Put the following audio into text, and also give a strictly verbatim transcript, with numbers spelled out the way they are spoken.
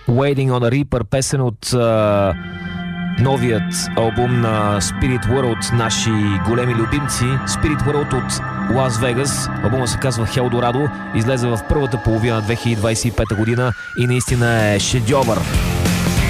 Waiting on a Reaper, песен от а, новият албум на Spirit World, наши големи любимци. Spirit World от Лас Вегас. Албумът се казва Хелдорадо, излезе в първата половина на две хиляди двадесет и пета година и наистина е шедьовър.